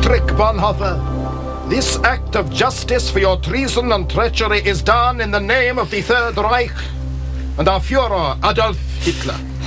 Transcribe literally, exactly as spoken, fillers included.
Dietrich Bonhoeffer, this act of justice for your treason and treachery is done in the name of the Third Reich and our Führer Adolf Hitler.